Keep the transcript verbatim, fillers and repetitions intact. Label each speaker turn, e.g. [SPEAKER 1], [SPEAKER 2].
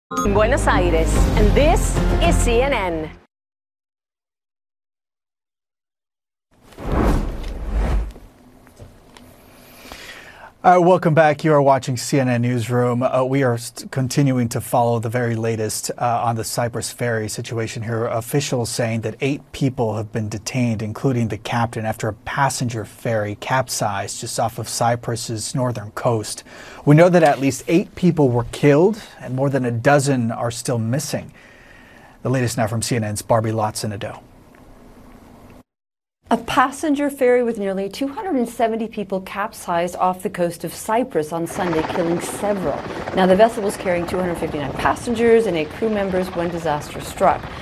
[SPEAKER 1] In Buenos Aires, and this is C N N.
[SPEAKER 2] Uh, welcome back. You are watching C N N Newsroom. Uh, we are continuing to follow the very latest uh, on the Cyprus ferry situation here. Officials saying that eight people have been detained, including the captain, after a passenger ferry capsized just off of Cyprus's northern coast. We know that at least eight people were killed and more than a dozen are still missing. The latest now from C N N's Barbie Latzenado.
[SPEAKER 3] A passenger ferry with nearly two hundred seventy people capsized off the coast of Cyprus on Sunday, killing several. Now, the vessel was carrying two hundred fifty-nine passengers and eight crew members when disaster struck.